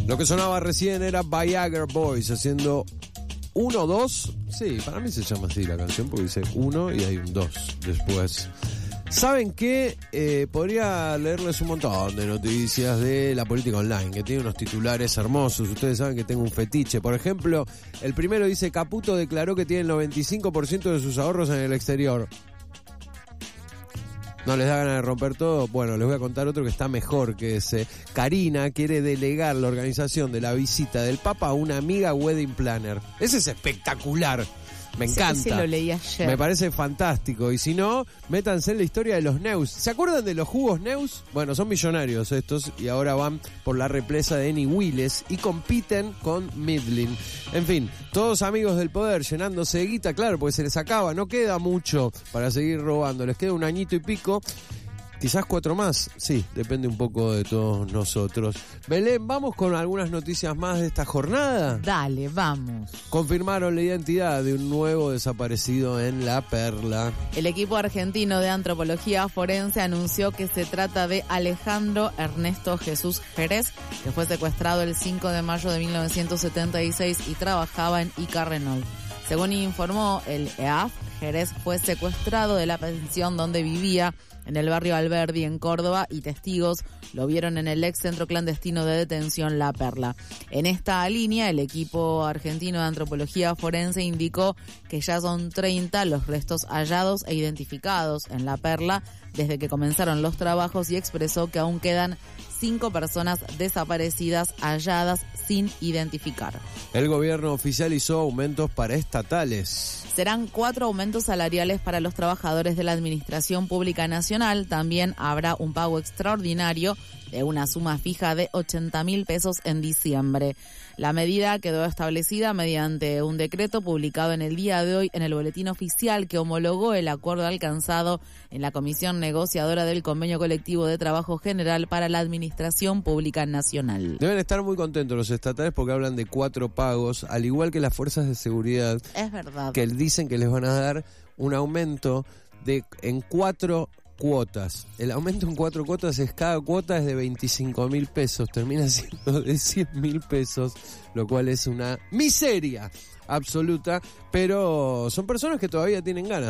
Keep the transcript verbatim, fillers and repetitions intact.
Lo que sonaba recién era Viagra Boys haciendo uno, dos. Sí, para mí se llama así la canción porque dice uno y hay un dos después. ¿Saben qué? Eh, podría leerles un montón de noticias de la política online, que tiene unos titulares hermosos. Ustedes saben que tengo un fetiche. Por ejemplo, el primero dice: Caputo declaró que tiene el noventa y cinco por ciento de sus ahorros en el exterior. ¿No les da ganas de romper todo? Bueno, les voy a contar otro que está mejor que ese. Karina quiere delegar la organización de la visita del Papa a una amiga wedding planner. Ese es espectacular. Me encanta. Sí, sí, lo leí ayer. Me parece fantástico. Y si no, métanse en la historia de los Neus. ¿Se acuerdan de los jugos Neus? Bueno, son millonarios estos y ahora van por la represa de Eni Willes y compiten con Midlin. En fin, todos amigos del poder llenándose de guita, claro, porque se les acaba. No queda mucho para seguir robando. Les queda un añito y pico. Quizás cuatro más, sí, depende un poco de todos nosotros. Belén, ¿vamos con algunas noticias más de esta jornada? Dale, vamos. Confirmaron la identidad de un nuevo desaparecido en La Perla. El equipo argentino de antropología forense anunció que se trata de Alejandro Ernesto Jesús Jerez, que fue secuestrado el cinco de mayo de mil novecientos setenta y seis y trabajaba en Ica Renault. Según informó el E A F, Jerez fue secuestrado de la pensión donde vivía en el barrio Alberdi, en Córdoba, y testigos lo vieron en el ex centro clandestino de detención La Perla. En esta línea, el equipo argentino de antropología forense indicó que ya son treinta los restos hallados e identificados en La Perla desde que comenzaron los trabajos y expresó que aún quedan cinco personas desaparecidas halladas sin identificar. El gobierno oficializó aumentos para estatales. Serán cuatro aumentos salariales para los trabajadores de la Administración Pública Nacional. También habrá un pago extraordinario de una suma fija de ochenta mil pesos en diciembre. La medida quedó establecida mediante un decreto publicado en el día de hoy en el Boletín Oficial que homologó el acuerdo alcanzado en la Comisión Negociadora del Convenio Colectivo de Trabajo General para la Administración Pública Nacional. Deben estar muy contentos los estatales porque hablan de cuatro pagos, al igual que las fuerzas de seguridad. Es verdad. Que dicen que les van a dar un aumento de en cuatro cuotas. El aumento en cuatro cuotas es cada cuota es de veinticinco mil pesos, termina siendo de cien mil pesos, lo cual es una miseria absoluta, pero son personas que todavía tienen ganas